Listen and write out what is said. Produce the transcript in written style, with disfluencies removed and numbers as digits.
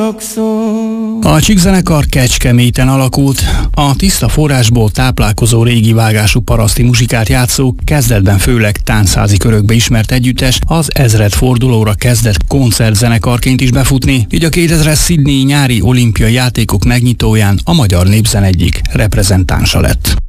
A Csík-zenekar Kecskeméten alakult. A tiszta forrásból táplálkozó régi vágású paraszti muzsikát játszó, kezdetben főleg táncházi körökbe ismert együttes az ezredfordulóra kezdett koncertzenekarként is befutni, így a 2000-es Sydney nyári olimpiai játékok megnyitóján a magyar népzene egyik reprezentánsa lett.